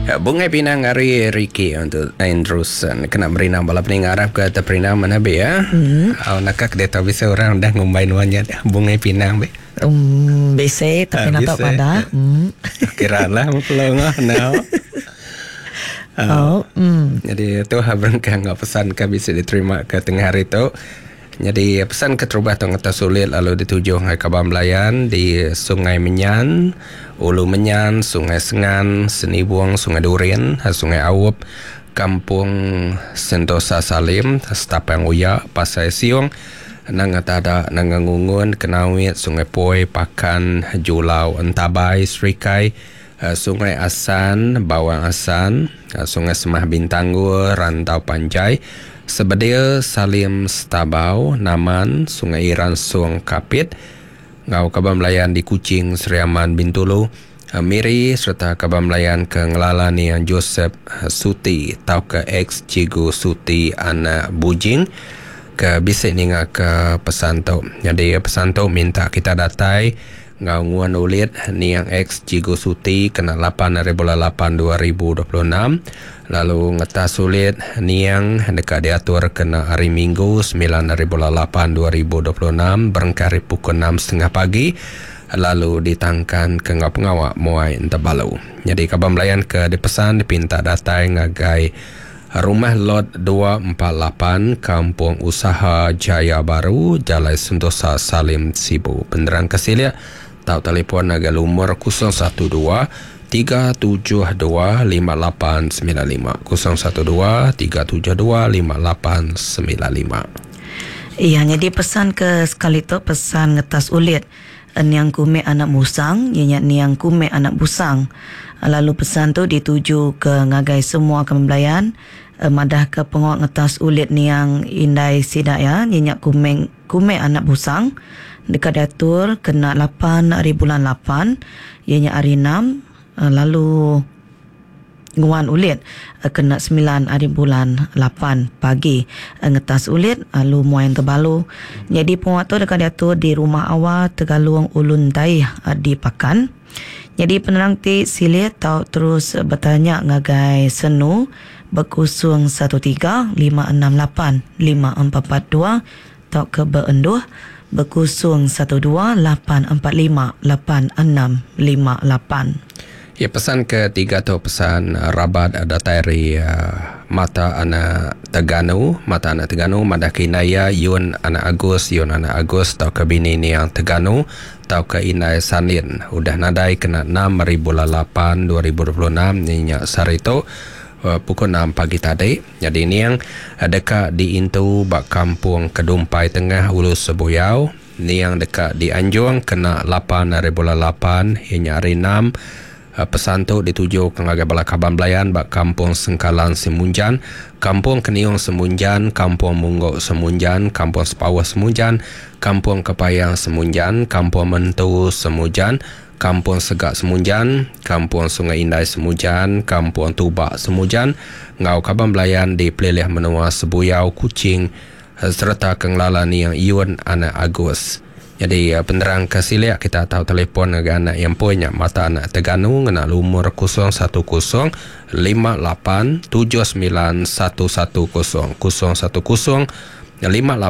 Bungai Pinang hari Ricky untuk terus kena berinam balap ni ngarap ke terinam mana be ya. Nakak dia tahu bisa orang dah ngumbai nuanya Bungai Pinang be. Bisa tapi nak tahu pada. Kira lah pelong now. Jadi tu habrengkang pesan ke bisa diterima ke tengah hari tu. Jadi pesan ke terubah tong atas sulit lalu dituju ke Kabam Melayan di Sungai Menyan, Ulu Menyan, Sungai Sengan, Seni Buang, Sungai Durian, Sungai Awup, Kampung Sentosa Salim, Setapang Uya, Pasai Siung, Nangatada, Nangangungun, Kenawit, Sungai Poi, Pakan, Julau, Entabai, Serikai, Sungai Asan, Bawang Asan, Sungai Semah Bintanggur, Rantau Panjai, Sebedia, Salim Stabau, Naman, Sungai Iran, Suang Kapit, Ngau Kabam Melayan di Kuching, Seriaman, Bintulu, Miri, serta Kabam Melayan ke Ngelala ni Joseph Suti, tau ke ex Cigu Suti anak Bujing, ke bisik ni ke pesan tu. Jadi pesan tu minta kita datai ngau nguan ulit ni yang ex Cigu Suti kena 8/8/2026, lalu ngetas ulit ni yang dekat diatur kena hari Minggu 9/8/2026 berengkari pukul 6.30 pagi, lalu ditangkan ke ngap-ngawak muai Tebalu. Jadi Kabam Melayan ke dipesan dipinta datai ngagai Rumah Lot 248 Kampung Usaha Jaya Baru, Jalan Sentosa Salim Sibu. Penderang Kesilia tahu telefon agak lumur 012 372 5895 012 372 5895. Iya, jadi pesan ke sekali tu pesan ngetas ulit yang kume anak musang, ianya yang kume anak busang. Lalu pesan tu dituju ke ngagai semua kemelayan, madah ke penguat ngetas ulit ni yang indai sidak ya, ianya kume anak busang. Dekat diatur kena 8 hari bulan 8, ianya hari 6, lalu nguan ulit kena 9 hari bulan 8 pagi ngetas ulit lalu muayan Tebalu. Jadi penguat tu dekat diatur di rumah awal Tegalung Ulun Tai di Pakan. Jadi penerang ti silit tau terus bertanya ngagai Senu berkusung 13 568 5442 tau ke berenduh berkusung 12 845 8658. Ya, pesan ketiga tu pesan rabat datari mata anak Terengganu, madah kinaya Yun anak Agus tau ke bini ni yang Terengganu, tau ke inai Sanin udah nadai kena 6/8/2026 ni sarito pukul 6 pagi tadi. Jadi ini yang dekat di Intu bak Kampung Kedumpai Tengah Ulu Sebuyau, ni yang dekat di Anjung kena 8/8 hingga hari 6. Pesan tu dituju ke ngagai bala Kabam Melayan bak Kampung Sengkalan Semunjan, Kampung Keniung Semunjan, Kampung Munggok Semunjan, Kampung Sepawah Semunjan, Kampung Kepayang Semunjan, Kampung Mentu Semunjan, Kampung Segak Semunjan, Kampung Sungai Indai Semunjan, Kampung Tubak Semunjan, Ngau Kabam Melayan di Pelilih Menua Sebuyau Kuching, serta Kenglala ni yang Yun anak Agus. Jadi penerang Kesilia kita tahu telefon anak yang punya mata anak Terengganu ngena lumur 010 58 79 110 010 58 79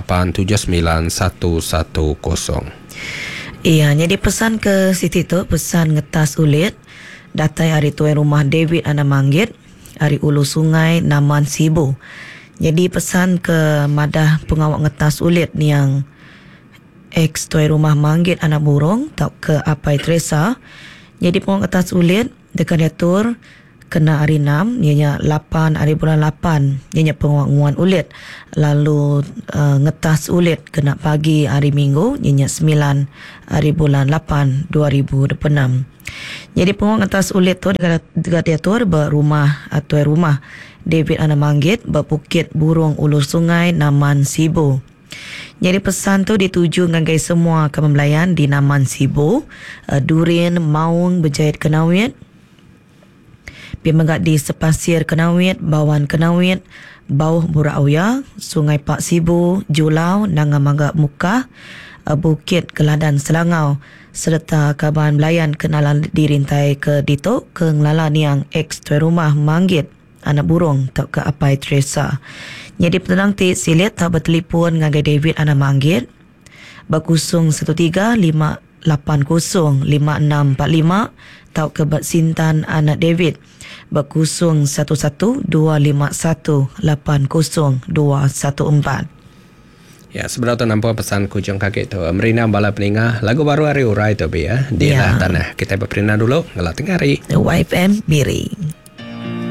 110. Iya, jadi pesan ke Siti tu pesan ngetas ulit datai hari tuai rumah David anak Manggit, hari Ulu Sungai Naman Sibu. Jadi pesan ke madah pengawak ngetas ulit ni yang ex tuai rumah Manggit anak Burung tau ke Apai Teresa. Jadi pengawak ngetas ulit dekat diatur kena hari 6, ianya 8 hari bulan 8, ianya pengawak nguan ulit. Lalu ngetas ulit kena pagi hari Minggu, ianya 9 hari bulan 8 2026. Jadi pengawak ngetas ulit tu dekat diatur berumah atau rumah David anak Manggit berbukit Burung Ulu Sungai Naman Sibu. Jadi pesan tu dituju ngagai semua kemelayan di Naman Sibu, Durin, Maung, Berjaya Kenawit, Pemegak di Sepasir Kenawit, Bawan Kenawit, Bauh Burauya, Sungai Pak Sibu, Julau, Nangamagak Muka, Bukit Keladan Selangau, serta kaban belayan kenalan dirintai ke Dito ke ngelalan yang ex tuan rumah manggit anak burung tak ke apai Teresa. Jadi petang ti silit tak bertelefon dengan David anak manggit berkusung 13-580-5645 tau ke bat Sintan anak David berkusung 11-251-80-214. Ya, sebenarnya tu nampak pesan kujung kakek tu. Merina bala peningah lagu baru hari urai tu ya. Dia Ya. tanah. Kita berperinah dulu ngelat tengari. YFM Biring.